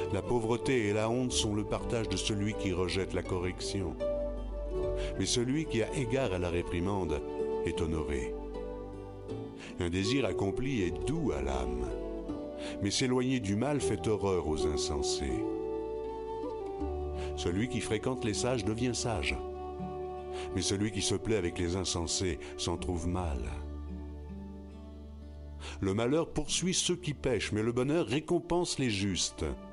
La pauvreté et la honte sont le partage de celui qui rejette la correction. Mais celui qui a égard à la réprimande est honoré. Un désir accompli est doux à l'âme, mais s'éloigner du mal fait horreur aux insensés. Celui qui fréquente les sages devient sage, mais celui qui se plaît avec les insensés s'en trouve mal. Le malheur poursuit ceux qui pêchent, mais le bonheur récompense les justes.